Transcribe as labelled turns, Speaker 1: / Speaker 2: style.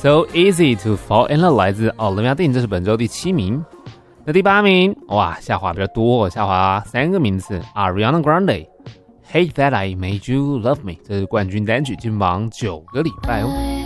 Speaker 1: So Easy to Fall in Love 来自 Olivia Dean， 这是本周第7名。那第8名，哇，下滑比较多，下滑3个名次 Ariana Grande。Hate That I Made You Love Me， 这是冠军单曲，进榜9个礼拜哦。